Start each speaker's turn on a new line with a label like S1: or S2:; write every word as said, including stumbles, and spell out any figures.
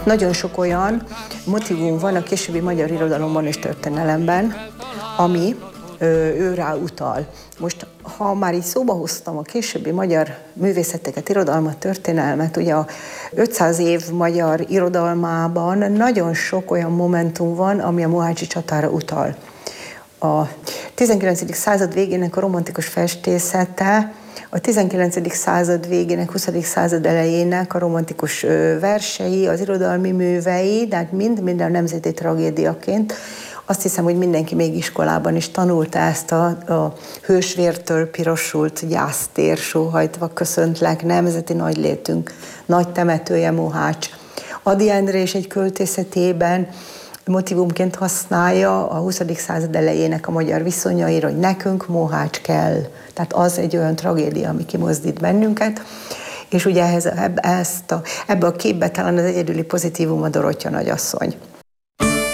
S1: Tehát nagyon sok olyan motívum van a későbbi magyar irodalomban és történelemben, ami ö, ő rá utal. Most, ha már így szóba hoztam a későbbi magyar művészeteket, irodalmat, történelmet, ugye a ötszáz év magyar irodalmában nagyon sok olyan momentum van, ami a mohácsi csatára utal. A tizenkilencedik század végének a romantikus festészete, a tizenkilencedik század végének, huszadik század elejének a romantikus versei, az irodalmi művei, de hát mind minden nemzeti tragédiaként. Azt hiszem, hogy mindenki még iskolában is tanulta ezt a, a hősvértől pirosult gyásztér sóhajtva köszöntlek, nemzeti nagylétünk, nagy temetője Mohács. Ady Endre is egy költészetében motívumként használja a huszadik század elejének a magyar viszonyaira, hogy nekünk Mohács kell. Tehát az egy olyan tragédia, ami kimozdít bennünket. És ugye ehhez, ezt a, ebbe a képbe talán az egyedüli pozitívum a Dorottya nagyasszony.